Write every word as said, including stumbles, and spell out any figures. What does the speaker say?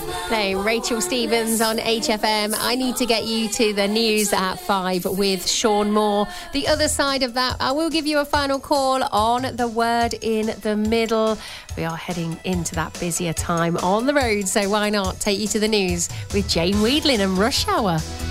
Playing Rachel Stevens on H F M. I need to get you to the news at five with Sean Moore. The other side of that, I will give you a final call on the word in the middle. We are heading into that busier time on the road, so why not take you to the news with Jane Weedlin and Rush Hour.